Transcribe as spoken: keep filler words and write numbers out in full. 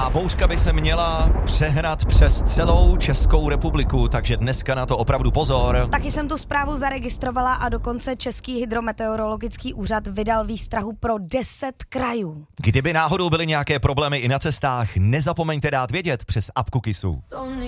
A bouřka by se měla přehnat přes celou Českou republiku, takže dneska na to opravdu pozor. Taky jsem tu zprávu zaregistrovala a dokonce Český hydrometeorologický úřad vydal výstrahu pro deset krajů. Kdyby náhodou byly nějaké problémy i na cestách, nezapomeňte dát vědět přes apku Kisu.